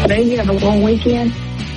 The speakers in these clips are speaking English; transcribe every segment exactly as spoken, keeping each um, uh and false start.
Baby, have a long weekend.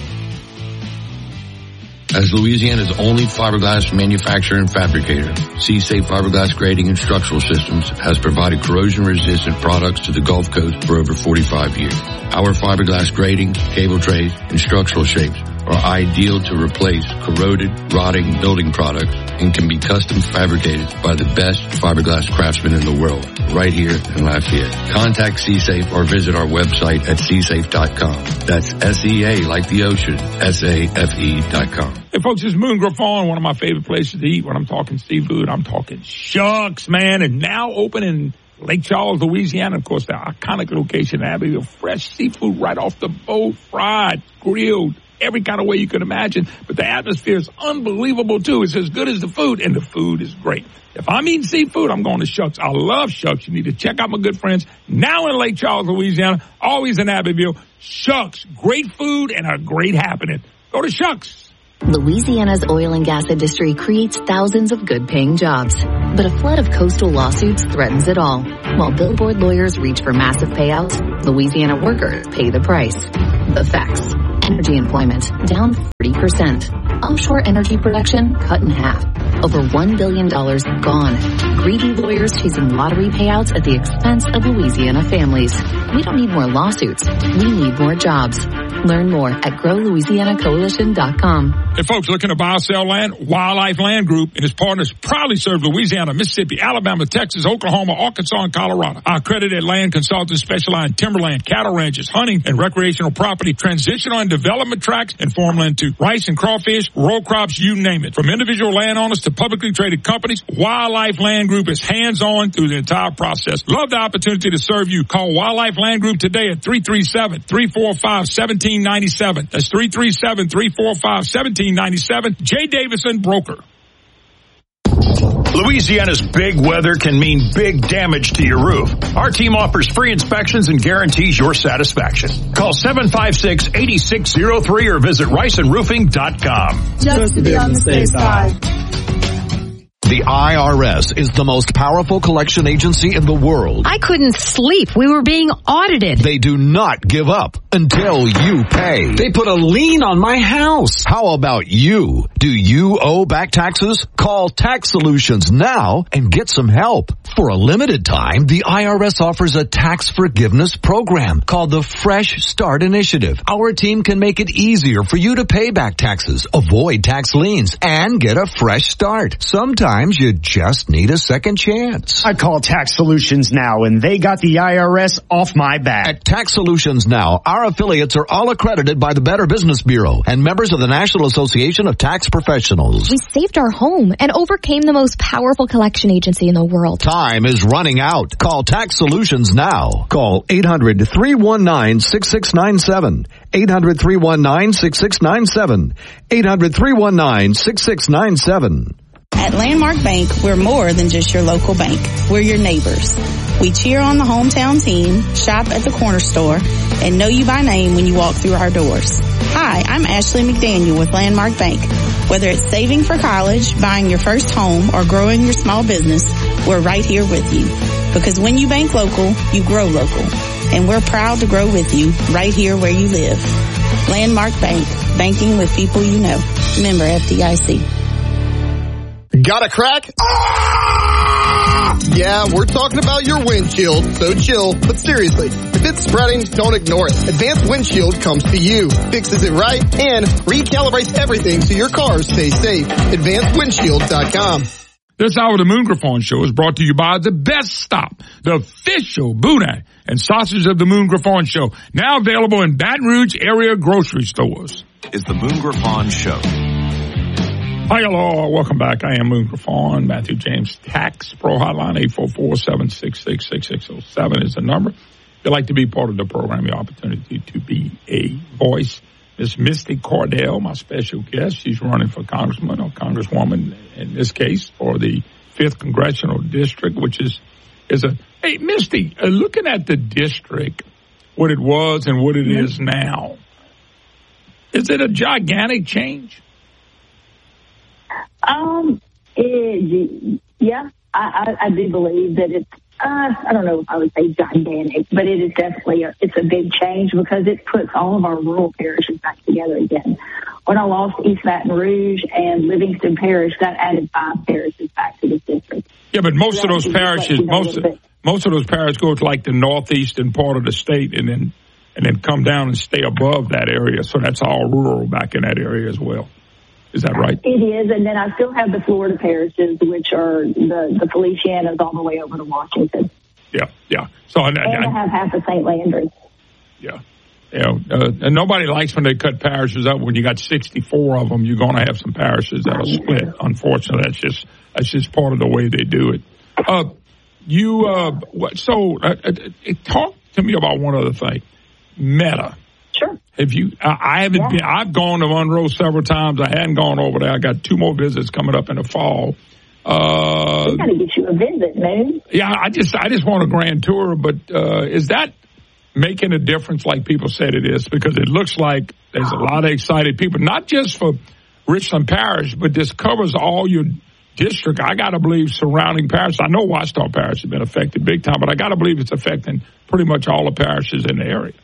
As Louisiana's only fiberglass manufacturer and fabricator, C-Safe Fiberglass Grading and Structural Systems has provided corrosion-resistant products to the Gulf Coast for over forty-five years. Our fiberglass grading, cable trays, and structural shapes are ideal to replace corroded, rotting building products and can be custom fabricated by the best fiberglass craftsmen in the world, right here in Lafayette. Contact C-Safe or visit our website at c safe dot com. That's S E A like the ocean, S A F E dot com. Hey, folks, it's Moon Griffon, one of my favorite places to eat. When I'm talking seafood, I'm talking Shucks, man, and now open in Lake Charles, Louisiana. Of course, the iconic location, Abbeville. Fresh seafood right off the boat, fried, grilled, every kind of way you can imagine. But the atmosphere is unbelievable, too. It's as good as the food, and the food is great. If I'm eating seafood, I'm going to Shucks. I love Shucks. You need to check out my good friends now in Lake Charles, Louisiana, always in Abbeville. Shucks, great food and a great happening. Go to Shucks. Louisiana's oil and gas industry creates thousands of good-paying jobs. But a flood of coastal lawsuits threatens it all. While billboard lawyers reach for massive payouts, Louisiana workers pay the price. The facts. Energy employment down forty percent. Offshore energy production cut in half. Over one billion dollars gone. Greedy lawyers chasing lottery payouts at the expense of Louisiana families. We don't need more lawsuits. We need more jobs. Learn more at grow louisiana coalition dot com. Hey, folks, looking to buy or sell land? Wildlife Land Group and its partners proudly serve Louisiana, Mississippi, Alabama, Texas, Oklahoma, Arkansas, and Colorado. Our accredited land consultants specialize in timberland, cattle ranches, hunting, and recreational property, transitional and development tracts, and farmland too. Rice and crawfish, row crops, you name it. From individual landowners to publicly traded companies, Wildlife Land Group is hands-on through the entire process. Love the opportunity to serve you. Call Wildlife Land Group today at three three seven, three four five, one seven nine seven. That's three three seven, three four five, one seven nine seven. Jay Davison, broker. Louisiana's big weather can mean big damage to your roof. Our team offers free inspections and guarantees your satisfaction. Call seven five six, eight six zero three or visit rice and roofing dot com. Just to be on the safe side. The I R S is the most powerful collection agency in the world. I couldn't sleep. We were being audited. They do not give up until you pay. They put a lien on my house. How about you? Do you owe back taxes? Call Tax Solutions now and get some help. For a limited time, the I R S offers a tax forgiveness program called the Fresh Start Initiative. Our team can make it easier for you to pay back taxes, avoid tax liens, and get a fresh start. Sometimes you just need a second chance. I call Tax Solutions now, and they got the I R S off my back. At Tax Solutions Now, our affiliates are all accredited by the Better Business Bureau and members of the National Association of Tax Professionals. We saved our home and overcame the most powerful collection agency in the world. Time is running out. Call Tax Solutions now. Call eight hundred, three one nine, six six nine seven. eight hundred, three one nine, six six nine seven. eight hundred, three one nine, six six nine seven. At Landmark Bank, we're more than just your local bank. We're your neighbors. We cheer on the hometown team, shop at the corner store, and know you by name when you walk through our doors. Hi, I'm Ashley McDaniel with Landmark Bank. Whether it's saving for college, buying your first home, or growing your small business, we're right here with you. Because when you bank local, you grow local. And we're proud to grow with you right here where you live. Landmark Bank, banking with people you know. Member F D I C. Got a crack? Ah! Yeah, we're talking about your windshield, so chill. But seriously, if it's spreading, don't ignore it. Advanced Windshield comes to you, fixes it right, and recalibrates everything so your car stays safe. advanced windshield dot com. This hour of the Moon Griffon Show is brought to you by The Best Stop, the official boudin and sausage of the Moon Griffon Show. Now available in Baton Rouge area grocery stores. Is the Moon Griffon Show. Hi, hello. Welcome back. I am Moon Griffon. Matthew James Tax Pro Hotline, eight four four, seven six six, six six zero seven is the number. If you'd like to be part of the program, your opportunity to be a voice. Miss Misty Cordell, my special guest, she's running for congressman or congresswoman, in this case, for the fifth Congressional District, which is, is a, hey, Misty, uh, looking at the district, what it was and what it mm-hmm. is now, is it a gigantic change? Um, it, yeah, I, I, I do believe that it's Uh, I don't know if I would say gigantic, but it is definitely a, it's a big change because it puts all of our rural parishes back together again. When I lost East Baton Rouge and Livingston Parish, that added five parishes back to the district. Yeah, but most so of those parishes, most of, most of those parishes go to like the northeastern part of the state, and then and then come down and stay above that area. So that's all rural back in that area as well. Is that right? It is, and then I still have the Florida parishes, which are the, the Felicianas all the way over to Washington. Yeah, yeah. So And I, I have half of Saint Landry. Yeah. Yeah, uh, and nobody likes when they cut parishes up. When you got sixty-four of them, you're going to have some parishes that'll split. Unfortunately, that's just that's just part of the way they do it. Uh, you uh, so uh, uh, talk to me about one other thing, Meta. Sure. Have you? I, I haven't yeah. been. I've gone to Monroe several times. I hadn't gone over there. I got two more visits coming up in the fall. Uh, we got to get you a visit, man. Yeah, I just I just want a grand tour. But uh, is that making a difference like people said it is? Because it looks like there's a lot of excited people, not just for Richland Parish, but this covers all your district. I got to believe surrounding parishes. I know Ouachita Parish has been affected big time, but I got to believe it's affecting pretty much all the parishes in the area.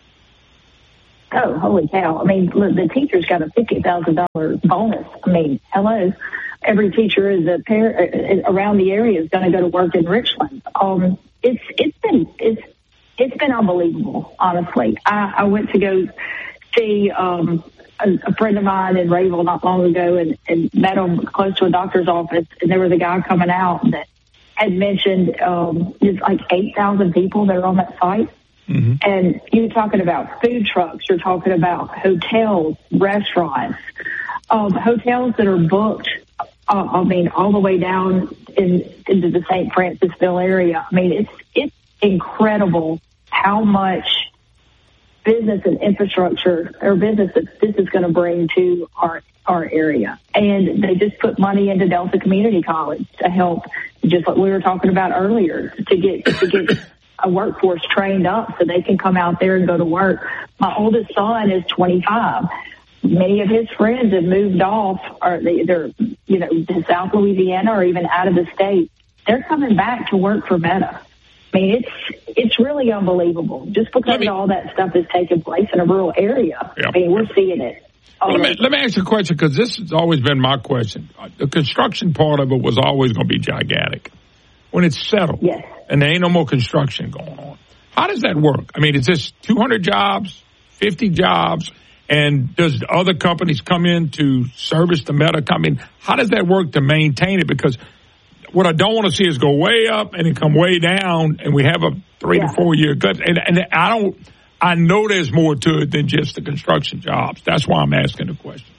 Oh, holy cow. I mean, look, the teachers got a fifty thousand dollars bonus. I mean, hello. Every teacher is a par- around the area is going to go to work in Richland. Um, it's, it's been, it's, it's been unbelievable, honestly. I, I went to go see, um, a, a friend of mine in Rayville not long ago and, and met him close to a doctor's office. And there was a guy coming out that had mentioned, um, there's like eight thousand people that are on that site. Mm-hmm. And you're talking about food trucks, you're talking about hotels, restaurants, um, hotels that are booked, uh, I mean, all the way down in, into the Saint Francisville area. I mean, it's, it's incredible how much business and infrastructure or business that this is going to bring to our, our area. And they just put money into Delta Community College to help, just like we were talking about earlier, to get, to get, a workforce trained up so they can come out there and go to work. My oldest son is twenty-five. Many of his friends have moved off, or they, they're, you know, to South Louisiana or even out of the state. They're coming back to work for Meta. I mean, it's it's really unbelievable. Just because me, all that stuff is taking place in a rural area. Yeah. I mean, we're seeing it. Let me, let me ask you a question, because this has always been my question. The construction part of it was always going to be gigantic. When it's settled, yes. and there ain't no more construction going on, how does that work? I mean, is this two hundred jobs, fifty jobs, and does other companies come in to service the Meta? I mean, how does that work to maintain it? Because what I don't want to see is go way up and then come way down, and we have a three yeah. to four year cut. And, and I don't, I know there's more to it than just the construction jobs. That's why I'm asking the question.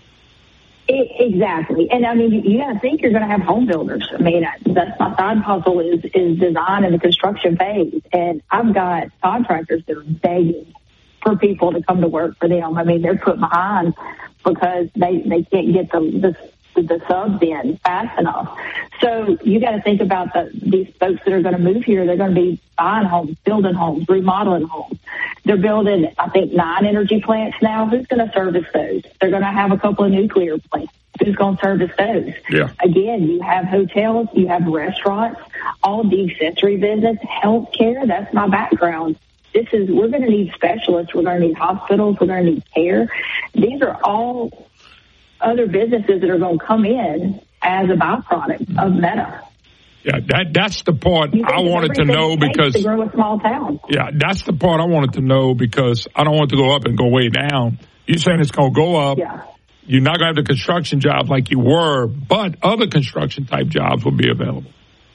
Exactly. And I mean, you got to think you're going to have home builders. I mean, that's my side hustle is, is design and the construction phase. And I've got contractors that are begging for people to come to work for them. I mean, they're put behind because they, they can't get the, the, the subs in fast enough. So you got to think about the, these folks that are going to move here. They're going to be buying homes, building homes, remodeling homes. They're building, I think, nine energy plants now. Who's going to service those? They're going to have a couple of nuclear plants. Who's going to service those? Yeah. Again, you have hotels, you have restaurants, all the accessory business, health care. That's my background. This is, we're going to need specialists. We're going to need hospitals. We're going to need care. These are all other businesses that are going to come in as a byproduct of Meta. Yeah, that that's the part I wanted to know because to grow a small town. Yeah, that's the part I wanted to know because I don't want it to go up and go way down. You're saying it's going to go up. Yeah. You're not going to have the construction jobs like you were, but other construction type jobs will be available.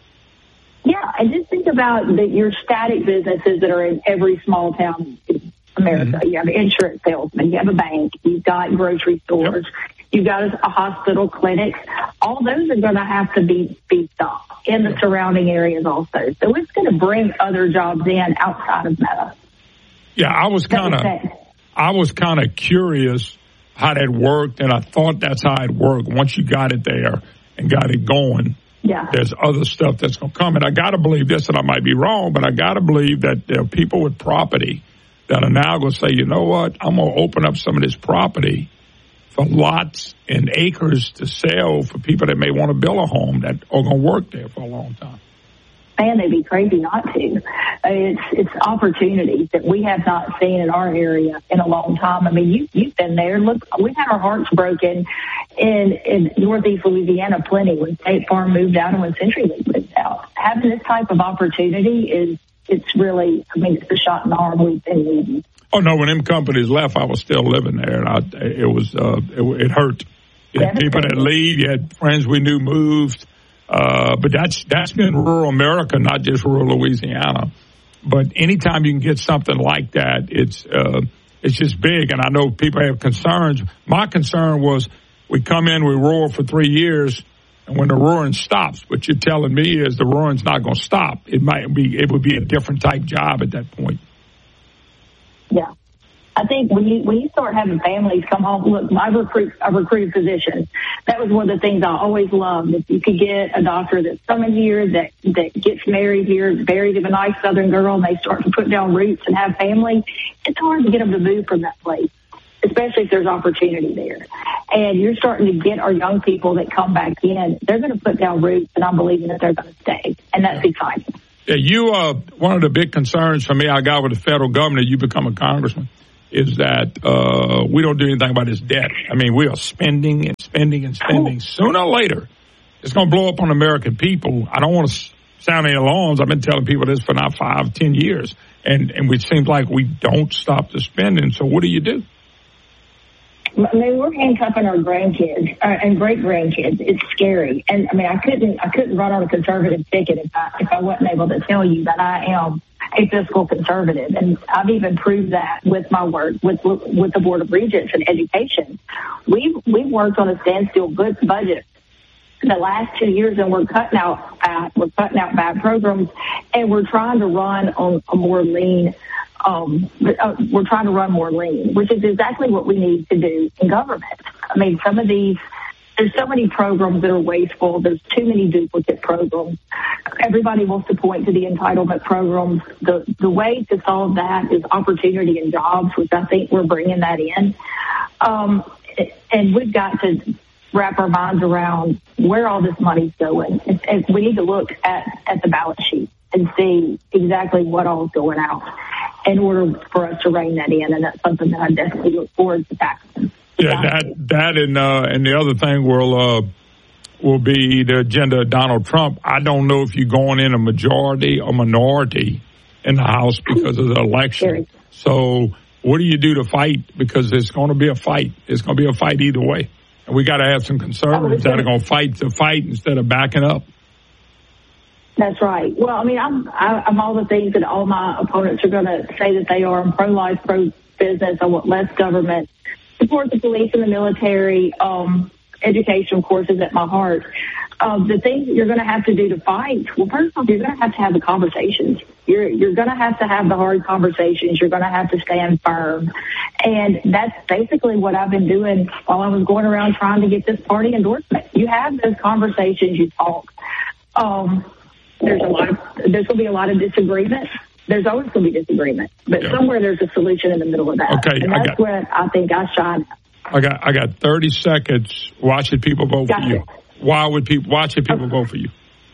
Yeah, and just think about the, your static businesses that are in every small town in America. Mm-hmm. You have an insurance salesman, you have a bank, you've got grocery stores, yep. You've got a hospital, clinics. All those are going to have to be beefed up in the surrounding areas also. So it's going to bring other jobs in outside of Meta. Yeah, I was kind of, I was kind of curious how that worked, and I thought that's how it worked. Once you got it there and got it going, yeah. There's other stuff that's going to come. And I got to believe this, and I might be wrong, but I got to believe that there are people with property that are now going to say, you know what, I'm going to open up some of this property for lots and acres to sell for people that may want to build a home that are going to work there for a long time. man, they'd be crazy not to. It's it's opportunities that we have not seen in our area in a long time. I mean, you, you've been there. Look, we had our hearts broken in, in Northeast Louisiana plenty when State Farm moved out and when CenturyLink moved out. Having this type of opportunity is, it's really, I mean, it's the shot in the arm we've been needing. Oh, no, when them companies left, I was still living there, and I, it was, uh, it, it hurt. You had people that leave, you had friends we knew moved, uh, but that's, that's been rural America, not just rural Louisiana. But anytime you can get something like that, it's, uh, it's just big, and I know people have concerns. My concern was we come in, we roar for three years, and when the roaring stops, what you're telling me is the roaring's not going to stop. It might be, it would be a different type job at that point. Yeah. I think when you when you start having families come home, look, I recruit I recruited physicians. That was one of the things I always loved. If you could get a doctor that's coming here, that that gets married here, married to a nice Southern girl, and they start to put down roots and have family, it's hard to get them to move from that place, especially if there's opportunity there. And you're starting to get our young people that come back in. They're going to put down roots, and I'm believing that they're going to stay, and that's exciting. Yeah, you uh, one of the big concerns for me, I got with the federal government, you become a congressman, is that uh, we don't do anything about this debt. I mean, we are spending and spending and spending. Sooner or later, it's going to blow up on American people. I don't want to sound any alarms. I've been telling people this for now five, ten years, and, and it seems like we don't stop the spending. So what do you do? I mean, we're handcuffing our grandkids uh, and great grandkids. It's scary, and I mean, I couldn't, I couldn't run on a conservative ticket if I, if I wasn't able to tell you that I am a fiscal conservative, and I've even proved that with my work with with the Board of Regents and education. We've we've worked on a standstill good budget the last two years, and we're cutting out uh, we're cutting out bad programs, and we're trying to run on a more lean. Um, uh, we're trying to run more lean, which is exactly what we need to do in government. I mean, some of these, there's so many programs that are wasteful. There's too many duplicate programs. Everybody wants to point to the entitlement programs. The the way to solve that is opportunity and jobs, which I think we're bringing that in. Um, and we've got to wrap our minds around where all this money's going. And, and we need to look at, at the balance sheet and see exactly what all is going out in order for us to rein that in, and that's something that I definitely look forward to tackling. Yeah, that that and uh, and the other thing will uh, will be the agenda of Donald Trump. I don't know if you're going in a majority or minority in the House because of the election. So what do you do to fight? Because it's going to be a fight. It's going to be a fight either way, and we got to have some conservatives that are going to fight to fight instead of backing up. That's right. Well, I mean, I'm I, I'm all the things that all my opponents are going to say that they are. I'm pro-life, pro-business. I want less government. Support the police and the military. Um, education, of course, is at my heart. Uh, the things that you're going to have to do to fight, well, first off, you're going to have to have the conversations. You're you're going to have to have the hard conversations. You're going to have to stand firm. And that's basically what I've been doing while I was going around trying to get this party endorsement. You have those conversations. You talk. Um, There's a lot of, there's going to be a lot of disagreement. There's always going to be disagreement, but yeah. somewhere there's a solution in the middle of that. Okay, and that's I got, where I think I shine. I got, I got thirty seconds. Why should people vote got for you? It. Why would people, why should people okay. vote for you?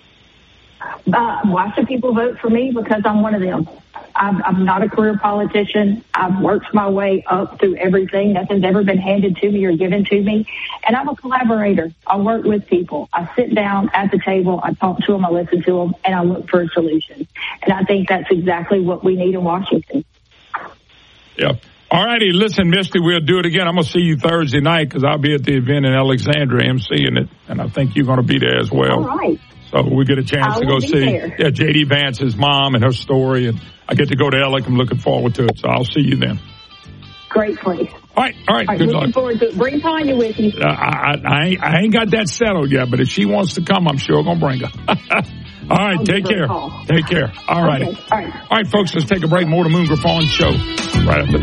Uh, why should people vote for me? Because I'm one of them. I'm, I'm not a career politician. I've worked my way up through everything. Nothing's ever been handed to me or given to me. And I'm a collaborator. I work with people. I sit down at the table. I talk to them. I listen to them. And I look for a solution. And I think that's exactly what we need in Washington. Yeah. All righty. Listen, Misty, we'll do it again. I'm going to see you Thursday night because I'll be at the event in Alexandria emceeing it. And I think you're going to be there as well. All right. So we get a chance I to go see there. yeah, J D Vance's mom and her story, and I get to go to Alec. I'm looking forward to it. So I'll see you then. Great place. All right, all right. All right good looking luck. Forward to it. Bring Tanya with you. Uh, I, I, ain't, I ain't got that settled yet, but if she wants to come, I'm sure I'm gonna bring her. All right, I'll take care. Take care. All righty. Okay. All right. All right, folks. Let's take a break. More to Moon Griffon Show right after this.